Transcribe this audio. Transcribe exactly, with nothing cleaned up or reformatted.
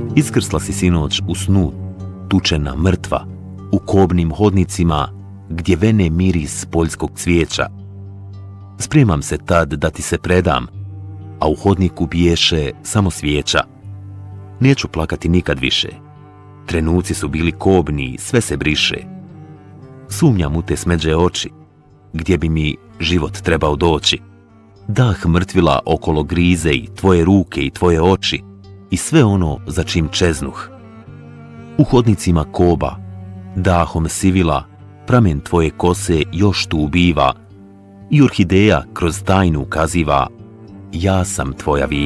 Iskrsla si sinoć u snu, tučena mrtva, u kobnim hodnicima gdje vene miris poljskog cvijeća. Spremam se tad da ti se predam, a u hodniku biješe samo svijeća. Neću plakati nikad više. Trenuci su bili kobni, sve se briše. Sumnjam u te smeđe oči, gdje bi mi život trebao doći. Dah mrtvila okolo grize i tvoje ruke i tvoje oči i sve ono za čim čeznuh. U hodnicima koba, dahom sivila, pramen tvoje kose još tu ubiva i orhideja kroz tajnu ukaziva: ja sam tvoja vila.